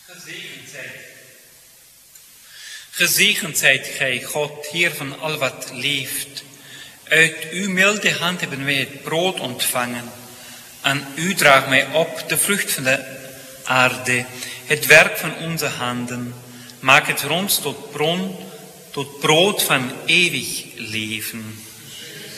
Gezegend zijt gij, God, Heer van al wat leeft. Uit uw milde hand hebben wij het brood ontvangen. Aan u draagt mij op de vrucht van de aarde, het werk van onze handen. Maak het voor ons tot bron, tot brood van eeuwig leven.